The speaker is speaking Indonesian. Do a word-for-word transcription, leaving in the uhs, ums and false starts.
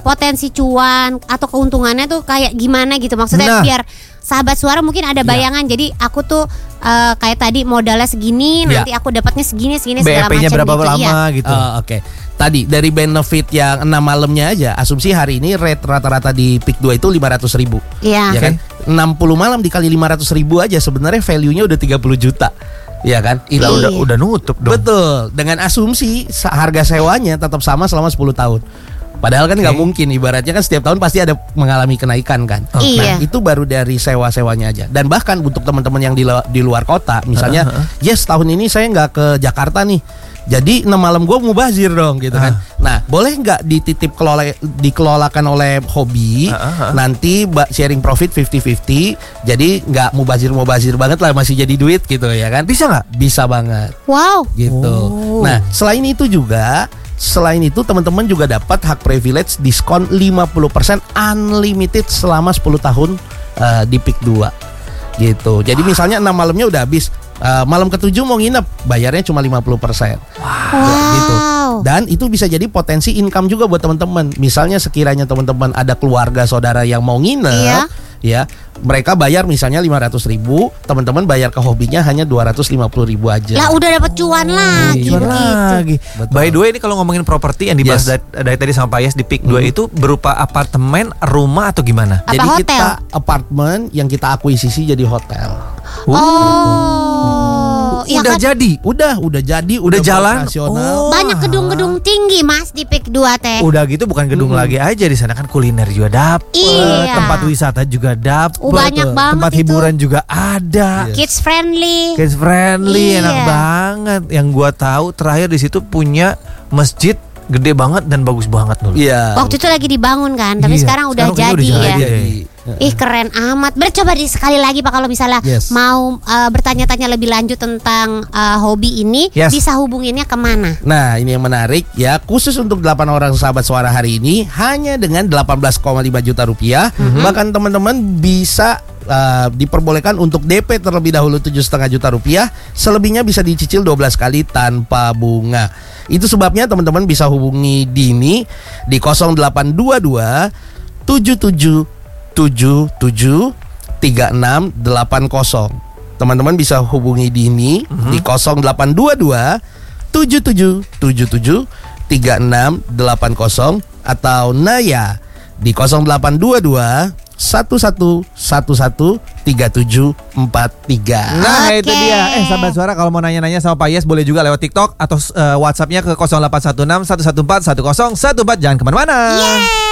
potensi cuan atau keuntungannya tuh kayak gimana gitu. Maksudnya nah. biar sahabat suara mungkin ada bayangan. Ya. Jadi aku tuh uh, kayak tadi modalnya segini, ya. nanti aku dapatnya segini segini segala macam. B E P-nya berapa gitu. lama Iya. gitu. Oh, Oke. Okay. Tadi dari benefit yang enam malamnya aja, asumsi hari ini rate rata-rata di Pick dua itu lima ratus ribu. Iya. Ya kan? enam puluh malam dikali lima ratus ribu aja sebenarnya value-nya udah tiga puluh juta. Ya kan? Ila udah udah nutup dong. Betul. Dengan asumsi harga sewanya tetap sama selama sepuluh tahun. Padahal kan nggak okay. mungkin, ibaratnya kan setiap tahun pasti ada mengalami kenaikan kan. Okay. Nah itu baru dari sewa-sewanya aja. Dan bahkan untuk teman-teman yang di, di luar kota, misalnya, uh-huh. yes tahun ini saya nggak ke Jakarta nih, jadi enam malam gue mubazir dong gitu kan. Uh. Nah boleh nggak dititip kelola, dikelolakan oleh hobi, uh-huh. nanti sharing profit fifty fifty, jadi nggak mubazir-mubazir banget lah, masih jadi duit gitu ya kan. Bisa nggak? Bisa banget. Wow. Gitu. Oh. Nah selain itu juga, Selain itu teman-teman juga dapat hak privilege diskon lima puluh persen unlimited selama sepuluh tahun uh, di Pick dua gitu. Jadi wow. misalnya enam malamnya udah habis, uh, malam ketujuh mau nginep bayarnya cuma lima puluh persen. Wow. Gitu. Dan itu bisa jadi potensi income juga buat teman-teman. Misalnya sekiranya teman-teman ada keluarga saudara yang mau nginep, iya. ya mereka bayar misalnya lima ratus ribu, teman-teman bayar ke hobinya hanya dua ratus lima puluh ribu aja. Lah udah dapat cuan lagi. Cuan lagi. By the way ini kalau ngomongin properti yang dibahas yes. dari, dari tadi sama Pak Yes di Pick dua hmm. itu berupa apartemen, rumah atau gimana? Apa jadi hotel? Kita apartemen yang kita akuisisi jadi hotel. Oh. Ya udah kan? jadi, udah, udah jadi, udah, udah jalan. Oh. Banyak gedung-gedung tinggi Mas di Pick dua teh. Udah gitu bukan gedung hmm. lagi aja, di sana kan kuliner juga dapet, iya. tempat wisata juga dapet, oh, banyak banget tempat itu. hiburan juga ada. Yes. Kids friendly. Kids friendly, iya. enak banget. Yang gua tahu terakhir di situ punya masjid gede banget dan bagus banget dulu. Iya. Waktu itu lagi dibangun kan, tapi iya. sekarang udah sekarang jadi udah ya. Jadi. Ih keren amat. Bercoba di sekali lagi Pak kalau misalnya yes. mau uh, bertanya-tanya lebih lanjut tentang uh, hobi ini, yes. bisa hubunginnya kemana? Nah ini yang menarik ya, khusus untuk delapan orang sahabat suara hari ini hanya dengan delapan belas koma lima juta rupiah. Mm-hmm. Bahkan teman-teman bisa uh, diperbolehkan untuk D P terlebih dahulu tujuh koma lima juta rupiah. Selebihnya bisa dicicil dua belas kali tanpa bunga. Itu sebabnya teman-teman bisa hubungi Dini di nol delapan dua dua tujuh tujuh tujuh tujuh tiga enam delapan nol. Teman-teman bisa hubungi Dini uh-huh. di nol delapan dua dua tujuh tujuh tujuh tujuh tiga enam delapan nol atau Naya di nol delapan dua dua satu satu satu satu tiga tujuh empat tiga. Nah okay. itu dia. Eh sahabat suara kalau mau nanya-nanya sama Pak Yes boleh juga lewat TikTok atau uh, WhatsAppnya ke nol delapan satu enam satu satu empat satu nol satu empat. Jangan kemana-mana. Yeah.